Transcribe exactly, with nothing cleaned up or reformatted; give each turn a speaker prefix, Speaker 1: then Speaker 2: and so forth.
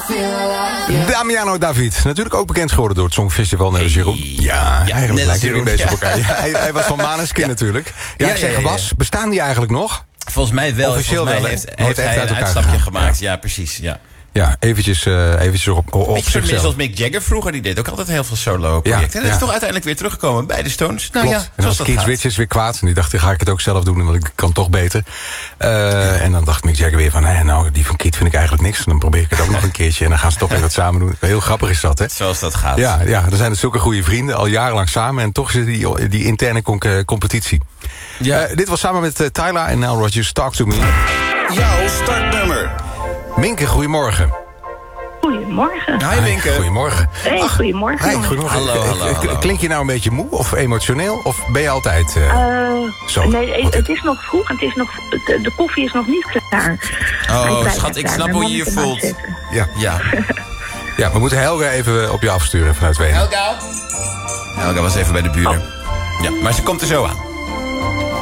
Speaker 1: Damiano David, natuurlijk ook bekend geworden door het Songfestival. Net als Jeroen. Ja, ja, eigenlijk lijkt Jeroen deze op elkaar. Ja, hij, hij was van Maneskin ja. natuurlijk. Ja, ja, ik zeg, ja, ja, ja. was, bestaan die eigenlijk nog?
Speaker 2: Volgens mij wel.
Speaker 1: Officieel
Speaker 2: Volgens mij
Speaker 1: wel,
Speaker 2: heeft,
Speaker 1: heeft
Speaker 2: heeft hij een uitstapje gegaan. gemaakt. Ja, ja precies. Ja.
Speaker 1: Ja, eventjes, uh, eventjes op, op
Speaker 2: Beetje
Speaker 1: zichzelf.
Speaker 2: zoals Mick Jagger vroeger, die deed ook altijd heel veel solo-projecten. Ja, en dat ja. is toch uiteindelijk weer teruggekomen bij de Stones. Nou
Speaker 1: Klopt.
Speaker 2: ja,
Speaker 1: en dan was Keith Richards weer kwaad. En die dacht, ga ik het ook zelf doen, want ik kan toch beter. Uh, ja. En dan dacht Mick Jagger weer van, hé, nou, die van Keith vind ik eigenlijk niks. En dan probeer ik het ook nog een keertje. En dan gaan ze toch weer wat samen doen. Heel grappig is dat, hè?
Speaker 2: Zoals dat gaat.
Speaker 1: Ja, ja, dan zijn het zulke goede vrienden, al jarenlang samen. En toch is die, die interne con- competitie. Ja. Uh, dit was samen met uh, Tyler en Nile Rodgers, Talk to Me.
Speaker 3: Jouw startnummer.
Speaker 1: Minke, goedemorgen.
Speaker 4: Goedemorgen.
Speaker 2: Hi, Winke.
Speaker 1: Goedemorgen.
Speaker 4: Hey,
Speaker 1: Ach,
Speaker 4: goedemorgen.
Speaker 1: Hey, goedemorgen.
Speaker 2: Hallo, hallo, hallo.
Speaker 1: Klink je nou een beetje moe of emotioneel? Of ben je altijd uh,
Speaker 4: uh,
Speaker 1: zo?
Speaker 4: Nee, het, het is nog vroeg. Het is nog, de, de koffie is nog niet klaar.
Speaker 2: Oh, schat, ik snap hoe je je voelt.
Speaker 1: Ja. Ja. Ja, we moeten Helga even op je afsturen vanuit Wenen.
Speaker 2: Helga? Helga was even bij de buren. Oh. Ja, maar ze komt er zo aan.